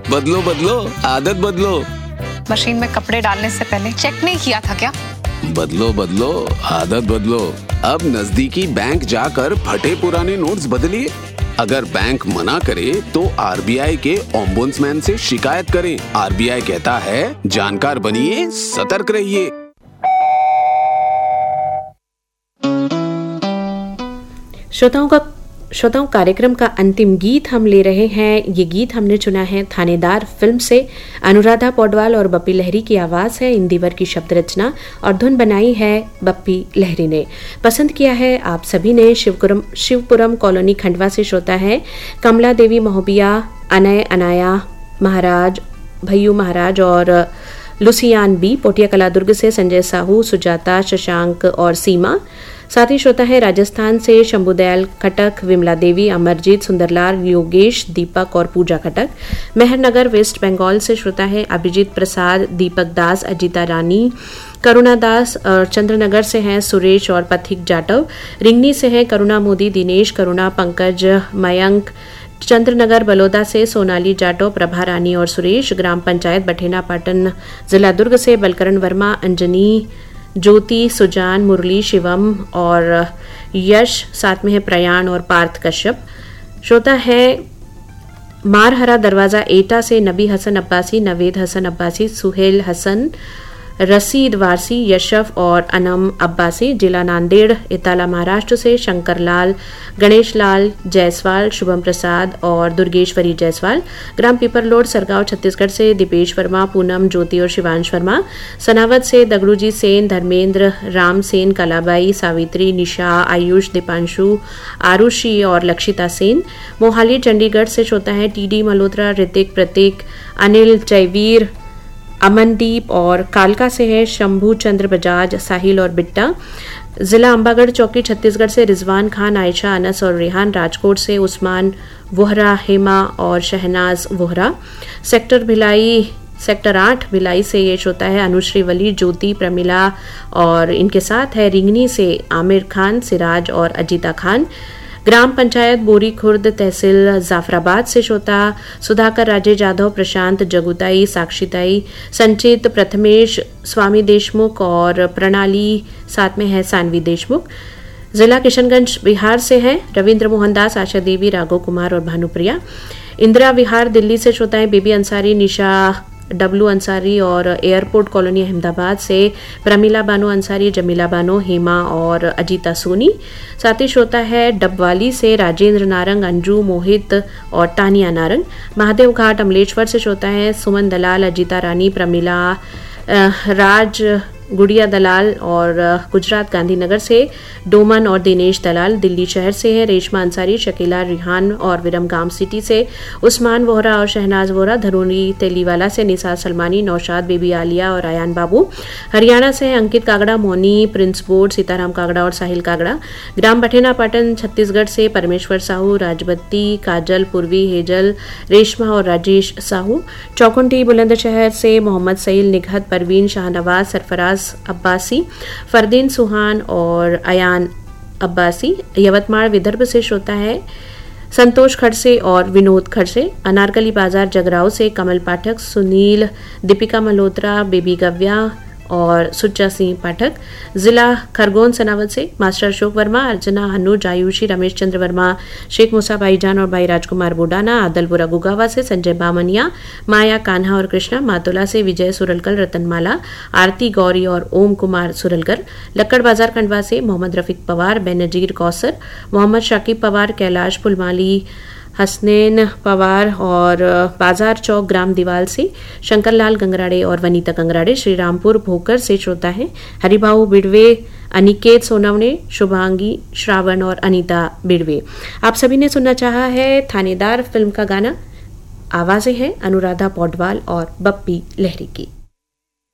बदलो बदलो, आदत बदलो। मशीन में कपड़े डालने से पहले चेक नहीं किया था क्या? बदलो बदलो, आदत बदलो। अब नजदीकी बैंक जाकर फटे पुराने नोट्स बदलिए। अगर बैंक मना करे तो आरबीआई के ओम्बुड्समैन से शिकायत करें। आरबीआई कहता है, जानकार बनिए, सतर्क रहिए। श्रोताओं कार्यक्रम का अंतिम गीत हम ले रहे हैं। ये गीत हमने चुना है थानेदार फिल्म से। अनुराधा पौडवाल और बप्पी लहरी की आवाज़ है, इंदिवर की शब्द रचना और धुन बनाई है बप्पी लहरी ने। पसंद किया है आप सभी ने। शिवपुरम कॉलोनी खंडवा से श्रोता है कमला देवी महोबिया, अनय अनाया महाराज, भैयू महाराज और लुसियान बी। पोटिया कला दुर्ग से संजय साहू, सुजाता, शशांक और सीमा। साथ ही श्रोता है राजस्थान से शंभुदयाल खटक, विमला देवी, अमरजीत, सुंदरलाल, योगेश, दीपक और पूजा खटक। मेहरनगर वेस्ट बंगाल से श्रोता है अभिजीत प्रसाद, दीपक दास, अजिता रानी, करुणा दास और चंद्रनगर से हैं सुरेश और पथिक जाटव। रिंगनी से हैं करुणा मोदी, दिनेश, करुणा, पंकज, मयंक। चंद्रनगर बलौदा से सोनाली जाटव, प्रभा रानी और सुरेश। ग्राम पंचायत बठेना पाटन जिला दुर्ग से बलकरण वर्मा, अंजनी, ज्योति, सुजान, मुरली, शिवम और यश। साथ में है प्रयाण और पार्थ कश्यप। श्रोता है मारहरा दरवाजा एटा से नबी हसन अब्बासी, नवेद हसन अब्बासी, सुहेल हसन, रसीद वारसी, यशफ और अनम अब्बासी। जिला नांदेड़ इताला महाराष्ट्र से शंकरलाल, गणेश लाल जायसवाल, शुभम प्रसाद और दुर्गेश्वरी जायसवाल। ग्राम पीपरलोड सरगांव छत्तीसगढ़ से दीपेश वर्मा, पूनम, ज्योति और शिवांश वर्मा। सनावद से दगड़ूजी सेन, धर्मेंद्र, राम सेन, कलाबाई, सावित्री, निशा, आयुष, दीपांशु, आरुषि और लक्षिता सेन। मोहाली चंडीगढ़ से श्रोता है टीडी मल्होत्रा, ऋतिक, प्रतीक, अनिल, जयवीर, अमनदीप और कालका से है शंभू चंद्र बजाज, साहिल और बिट्टा। जिला अंबागढ़ चौकी छत्तीसगढ़ से रिजवान खान, आयशा, अनस और रेहान। राजकोट से उस्मान वोहरा, हेमा और शहनाज वोहरा। सेक्टर 8 भिलाई से ये श्रोता है अनुश्री वली, ज्योति, प्रमिला और इनके साथ है रिंगनी से आमिर खान, सिराज और अजीता खान। ग्राम पंचायत बोरी खुर्द तहसील जाफराबाद से श्रोता सुधाकर, राजेश जाधव, प्रशांत, जगुताई, साक्षीताई, संचित, प्रथमेश, स्वामी देशमुख और प्रणाली। साथ में है सानवी देशमुख। जिला किशनगंज बिहार से है रविंद्र मोहन दास, आशा देवी, राघव कुमार और भानुप्रिया। इंदिरा विहार दिल्ली से श्रोता है बेबी अंसारी, निशा, डब्लू अंसारी और एयरपोर्ट कॉलोनी अहमदाबाद से प्रमिला बानो अंसारी, जमीला बानो, हेमा और अजीता सोनी। साथ ही श्रोता है डबवाली से राजेंद्र नारंग, अंजू, मोहित और तानिया नारंग। महादेव घाट अमलेश्वर से श्रोता है सुमन दलाल, अजीता रानी, प्रमिला, राज, गुड़िया दलाल और गुजरात गांधीनगर से डोमन और दिनेश दलाल। दिल्ली शहर से है रेशमा अंसारी, शकीला, रिहान और विरमगाम सिटी से उस्मान वोहरा और शहनाज वोहरा। धरोनी तेलीवाला से निसार सलमानी, नौशाद, बेबी आलिया और आयान बाबू। हरियाणा से है अंकित कागड़ा, मोनी, प्रिंस बोर्ड, सीताराम कागड़ा और साहिल कागड़ा। ग्राम बठेना पाटन छत्तीसगढ़ से परमेश्वर साहू, राजबत्ती, काजल, पूर्वी, हेजल, रेशमा और राजेश साहू। चौकुंटी बुलंदशहर से मोहम्मद सईल, निघत, परवीन, शाहनवाज, सरफराज अब्बासी, फरदीन सुहान और अयान अब्बासी। यवतमाल विदर्भ से श्रोता है संतोष खड़से और विनोद खड़से। अनारकली बाजार जगराव से कमल पाठक, सुनील, दीपिका मल्होत्रा, बेबी गव्या और सुच्चा सिंह पाठक। जिला खरगोन सनावद से मास्टर अशोक वर्मा, अर्चना, अनुज, आयुषी, रमेश चंद्र वर्मा, शेख मूसा भाईजान और भाई राजकुमार बुडाना। आदलपुरा गुगावा से संजय बामनिया, माया, कान्हा और कृष्णा। मातोला से विजय सुरलकर, रतनमाला, आरती, गौरी और ओम कुमार सुरलकर। लक्कड़ बाजार खंडवा से मोहम्मद रफीक पवार, बेनजीर कौसर, मोहम्मद शाकिब पवार, कैलाश पुलमाली, हसनैन पवार और बाजार चौक ग्राम दीवाल से शंकरलाल गंगराड़े और वनीता गंगराड़े। श्रीरामपुर भोकर से श्रोता है हरिभाऊ बिड़वे, अनिकेत सोनवने, शुभांगी, श्रावण और अनीता बिड़वे। आप सभी ने सुनना चाहा है थानेदार फिल्म का गाना। आवाजें हैं अनुराधा पौडवाल और बप्पी लहरी की।